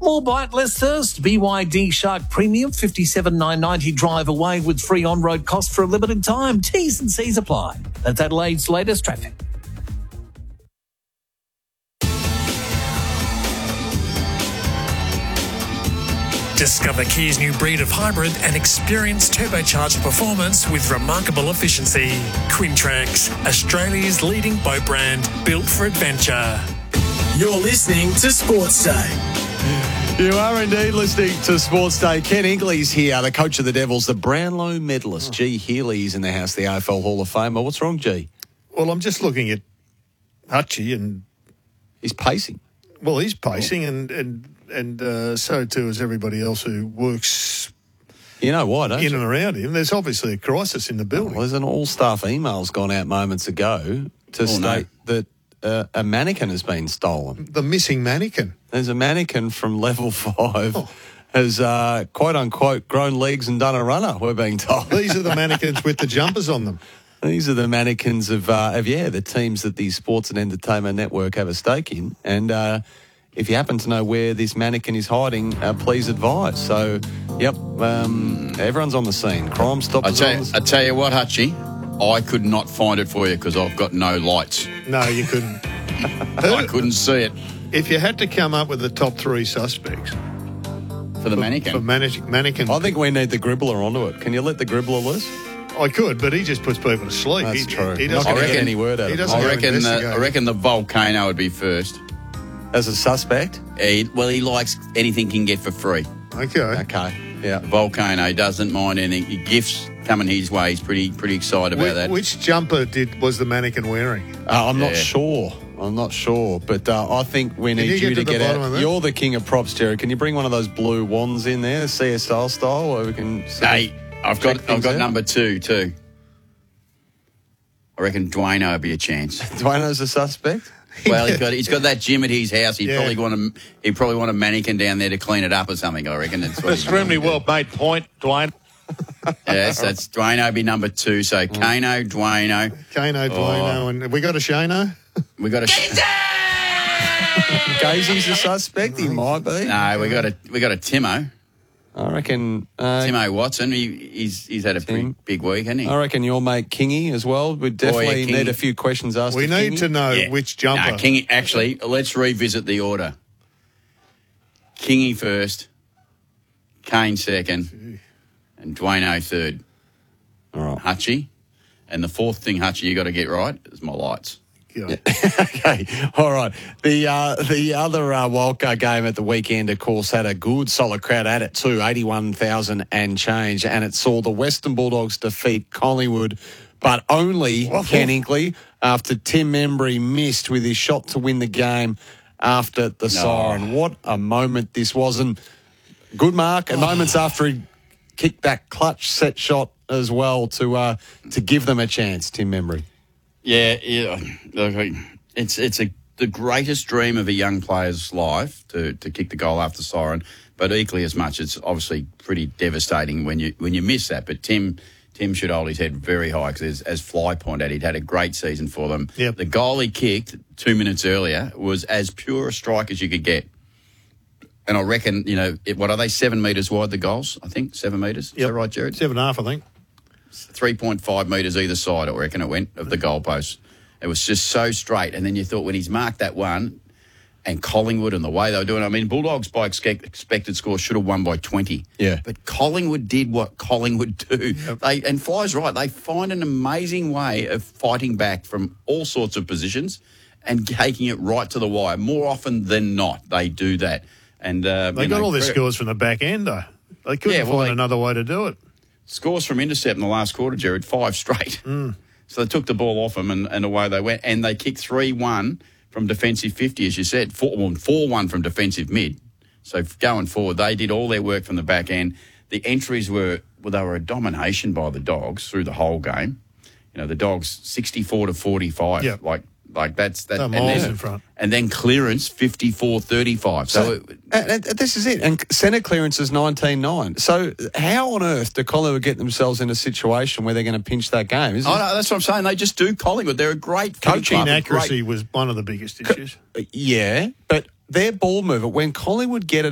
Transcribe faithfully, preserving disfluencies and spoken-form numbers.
More bite, less thirst. B Y D Shark Premium, fifty-seven thousand nine hundred ninety drive away with free on-road cost for a limited time. T's and C's apply. That's Adelaide's latest traffic. Discover Kia's new breed of hybrid and experience turbocharged performance with remarkable efficiency. Quintrax, Australia's leading boat brand, built for adventure. You're listening to Sports Day. You are indeed listening to Sports Day. Ken Ingley's here, the coach of the Devils, the Brownlow medalist. Oh. G. Healy's in the house, the A F L Hall of Famer. What's wrong, G? Well, I'm just looking at Hutchie and... He's pacing. Well, he's pacing, oh. and... and And uh, so too is everybody else who works you know why, don't in you? and around him. There's obviously a crisis in the building. Well, there's an all-staff email's gone out moments ago to oh, state no. that uh, a mannequin has been stolen. The missing mannequin. There's a mannequin from level five oh. has, uh, quote-unquote, grown legs and done a runner, we're being told. These are the mannequins with the jumpers on them. These are the mannequins of, uh, of, yeah, the teams that the Sports and Entertainment Network have a stake in. And... Uh, if you happen to know where this mannequin is hiding, uh, please advise. So, yep, um, everyone's on the scene. Crime Stoppers I tell, on the scene. I tell you what, Hutchie, I could not find it for you because I've got no lights. No, you couldn't. I couldn't see it. If you had to come up with the top three suspects... For the for, mannequin? For mannequin, mannequin... I think we need the Gribbler onto it. Can you let the Gribbler loose? I could, but he just puts people to sleep. That's he, true. He Not doesn't going to get reckon- any word out he of doesn't it. I go reckon, the, investigate. I reckon the volcano would be first. As a suspect? He, well, he likes anything he can get for free. Okay. Okay, yeah. Volcano doesn't mind anything. He gifts coming his way. He's pretty pretty excited about Which, that. which jumper did was the mannequin wearing? Uh, I'm not Yeah. sure. I'm not sure. But uh, I think we need you you, get to to the get bottom out. of it? You're the king of props, Jerry. Can you bring one of those blue wands in there, C S L style, where we can... sort of Hey, I've check got I've things got out? number two too. I reckon Dwayne would be a chance. Dwayno's a suspect? Well, he's got he's got that gym at his house. He'd Yeah. probably want a he'd probably want a mannequin down there to clean it up or something. I reckon. That's what he's Extremely gonna well made point, Dwayne. do. Yes, that's Dwayne would be number two. So Kano, Dwayno. Kano, Dwayno, and we got a Shano? We got a Gazy's a suspect? He might be. no. We got a we got a Timo. I reckon... Uh, Timo Watson. He, he's he's had a pretty Tim. big week, hasn't he? I reckon your mate Kingy as well. We definitely Kingy. need a few questions asked We of need Kingy. to know Yeah. which jumper. Nah, Kingy, actually, let's revisit the order. Kingy first, Kane second, and Dwayno third. All right. Hutchie. And the fourth thing, Hutchie, you got to get right is my lights. Yeah. Okay, all right. The uh, the other uh, wildcard game at the weekend, of course, had a good solid crowd at it too, eighty-one thousand and change, and it saw the Western Bulldogs defeat Collingwood, but only, Waffle. Ken Inkley, after Tim Membry missed with his shot to win the game after the siren. What a moment this was, and good mark, and moments after he kicked that clutch set shot as well to uh, to give them a chance, Tim Membry. Yeah, yeah. Look, it's it's a the greatest dream of a young player's life to, to kick the goal after siren, but equally as much, it's obviously pretty devastating when you when you miss that. But Tim Tim should hold his head very high because, as Fly pointed out, he'd had a great season for them. Yep. The goal he kicked two minutes earlier was as pure a strike as you could get. And I reckon, you know, it, what are they, seven metres wide, the goals, I think? Seven metres? Is Yep. that right, Jared? Seven and a half, I think. three point five metres either side, I reckon it went, of the goalpost. It was just so straight. And then you thought when he's marked that one, and Collingwood and the way they were doing it, I mean, Bulldogs by expect, expected score should have won by twenty. Yeah. But Collingwood did what Collingwood do. They And Fly's right. They find an amazing way of fighting back from all sorts of positions and taking it right to the wire. More often than not, they do that. And uh, They you got know, all their credit- scores from the back end, though. They couldn't Yeah, well, find they- another way to do it. Scores from intercept in the last quarter, Jared, five straight. Mm. So they took the ball off them and, and away they went. And they kicked three one from defensive fifty, as you said, four one from defensive mid. So going forward, they did all their work from the back end. The entries were, well, they were a domination by the Dogs through the whole game. You know, the Dogs sixty-four to forty-five. Yep. Like, like that's that. They're and miles then- in front. And then clearance fifty-four thirty-five. So, So, it, and, and this is it. And centre clearance is nineteen nine. So how on earth do Collingwood get themselves in a situation where they're going to pinch that game? Is oh, no, that's what I'm saying. They just do Collingwood. They're a great footy Coaching club, a great- accuracy was one of the biggest issues. Yeah, but their ball movement, when Collingwood get it